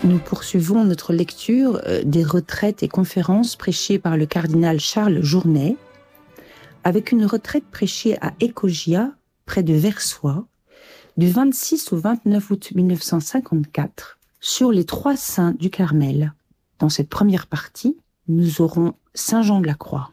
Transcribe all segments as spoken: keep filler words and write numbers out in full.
Nous poursuivons notre lecture des retraites et conférences prêchées par le cardinal Charles Journet, avec une retraite prêchée à Écogia, près de Versoix, du vingt-six au vingt-neuf août mille neuf cent cinquante-quatre, sur les trois saints du Carmel. Dans cette première partie, nous aurons Saint Jean de la Croix.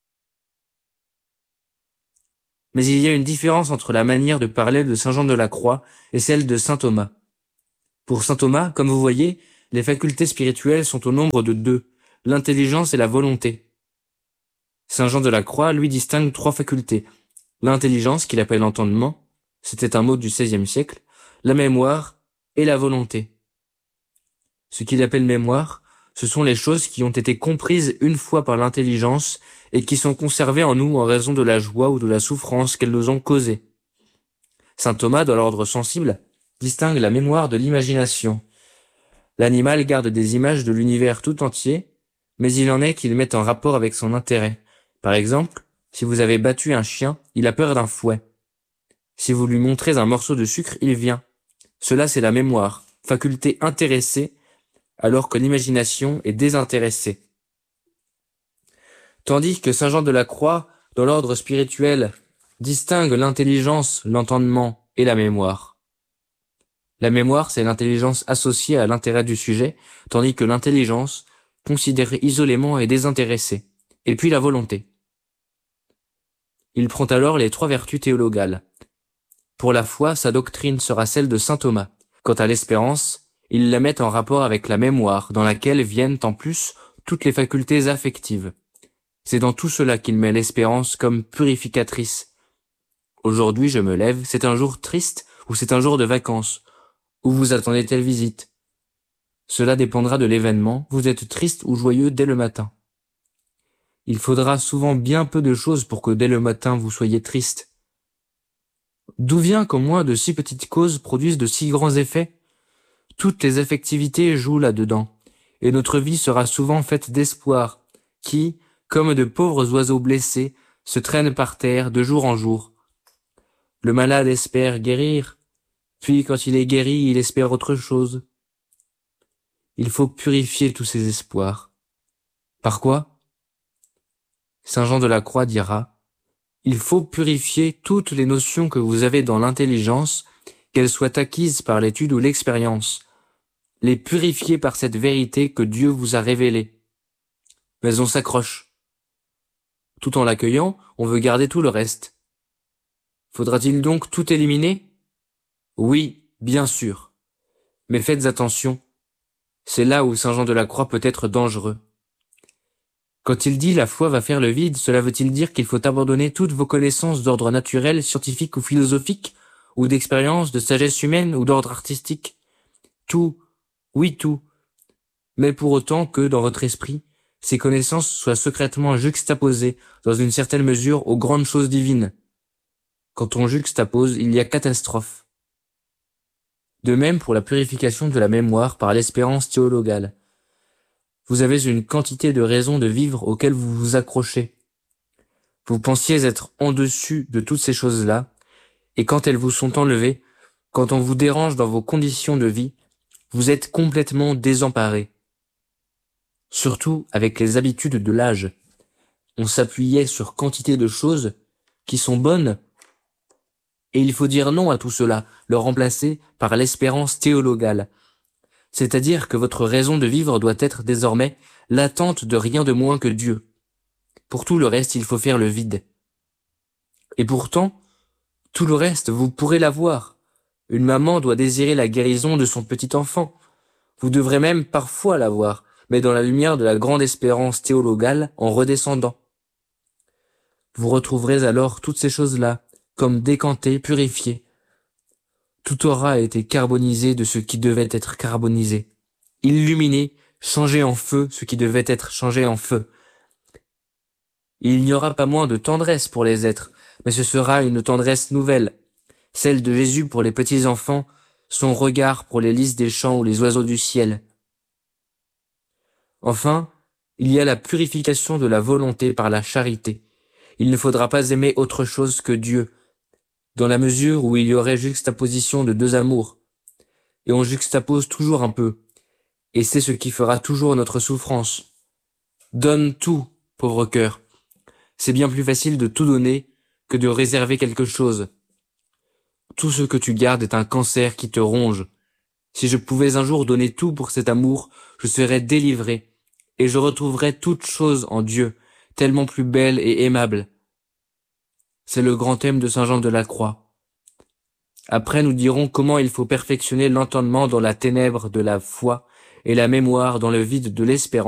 Mais il y a une différence entre la manière de parler de Saint Jean de la Croix et celle de Saint Thomas. Pour Saint Thomas, comme vous voyez, les facultés spirituelles sont au nombre de deux, l'intelligence et la volonté. Saint Jean de la Croix, lui, distingue trois facultés. L'intelligence, qu'il appelle l'entendement, c'était un mot du seizième siècle, la mémoire et la volonté. Ce qu'il appelle mémoire, ce sont les choses qui ont été comprises une fois par l'intelligence et qui sont conservées en nous en raison de la joie ou de la souffrance qu'elles nous ont causées. Saint Thomas, dans l'ordre sensible, distingue la mémoire de l'imagination. L'animal garde des images de l'univers tout entier, mais il en est qu'il met en rapport avec son intérêt. Par exemple, si vous avez battu un chien, il a peur d'un fouet. Si vous lui montrez un morceau de sucre, il vient. Cela, c'est la mémoire, faculté intéressée, alors que l'imagination est désintéressée. Tandis que Saint Jean de la Croix, dans l'ordre spirituel, distingue l'intelligence, l'entendement et la mémoire. La mémoire, c'est l'intelligence associée à l'intérêt du sujet, tandis que l'intelligence, considérée isolément, est désintéressée. Et puis la volonté. Il prend alors les trois vertus théologales. Pour la foi, sa doctrine sera celle de saint Thomas. Quant à l'espérance, il la met en rapport avec la mémoire, dans laquelle viennent en plus toutes les facultés affectives. C'est dans tout cela qu'il met l'espérance comme purificatrice. Aujourd'hui, je me lève, c'est un jour triste ou c'est un jour de vacances, ou vous attendez telle visite. Cela dépendra de l'événement, vous êtes triste ou joyeux dès le matin. Il faudra souvent bien peu de choses pour que dès le matin vous soyez triste. D'où vient qu'au moins de si petites causes produisent de si grands effets? Toutes les affectivités jouent là-dedans, et notre vie sera souvent faite d'espoir, qui, comme de pauvres oiseaux blessés, se traînent par terre de jour en jour. Le malade espère guérir, puis quand il est guéri, il espère autre chose. Il faut purifier tous ces espoirs. Par quoi? Saint Jean de la Croix dira, « Il faut purifier toutes les notions que vous avez dans l'intelligence, qu'elles soient acquises par l'étude ou l'expérience, les purifier par cette vérité que Dieu vous a révélée. » Mais on s'accroche. Tout en l'accueillant, on veut garder tout le reste. Faudra-t-il donc tout éliminer? Oui, bien sûr. Mais faites attention. C'est là où Saint Jean de la Croix peut être dangereux. Quand il dit « la foi va faire le vide », cela veut-il dire qu'il faut abandonner toutes vos connaissances d'ordre naturel, scientifique ou philosophique, ou d'expérience, de sagesse humaine ou d'ordre artistique? Tout, oui tout, mais pour autant que, dans votre esprit, ces connaissances soient secrètement juxtaposées, dans une certaine mesure, aux grandes choses divines. Quand on juxtapose, il y a catastrophe. De même pour la purification de la mémoire par l'espérance théologale. Vous avez une quantité de raisons de vivre auxquelles vous vous accrochez. Vous pensiez être en dessus de toutes ces choses-là, et quand elles vous sont enlevées, quand on vous dérange dans vos conditions de vie, vous êtes complètement désemparé. Surtout avec les habitudes de l'âge. On s'appuyait sur quantité de choses qui sont bonnes, et il faut dire non à tout cela, le remplacer par l'espérance théologale. C'est-à-dire que votre raison de vivre doit être désormais l'attente de rien de moins que Dieu. Pour tout le reste, il faut faire le vide. Et pourtant, tout le reste, vous pourrez l'avoir. Une maman doit désirer la guérison de son petit enfant. Vous devrez même parfois l'avoir, mais dans la lumière de la grande espérance théologale en redescendant. Vous retrouverez alors toutes ces choses-là, comme décantées, purifiées. Tout aura été carbonisé de ce qui devait être carbonisé, illuminé, changé en feu ce qui devait être changé en feu. Il n'y aura pas moins de tendresse pour les êtres, mais ce sera une tendresse nouvelle, celle de Jésus pour les petits enfants, son regard pour les lys des champs ou les oiseaux du ciel. Enfin, il y a la purification de la volonté par la charité. Il ne faudra pas aimer autre chose que Dieu, dans la mesure où il y aurait juxtaposition de deux amours, et on juxtapose toujours un peu, et c'est ce qui fera toujours notre souffrance. Donne tout, pauvre cœur. C'est bien plus facile de tout donner que de réserver quelque chose. Tout ce que tu gardes est un cancer qui te ronge. Si je pouvais un jour donner tout pour cet amour, je serais délivré, et je retrouverais toute chose en Dieu, tellement plus belle et aimable. C'est le grand thème de Saint Jean de la Croix. Après, nous dirons comment il faut perfectionner l'entendement dans la ténèbre de la foi et la mémoire dans le vide de l'espérance.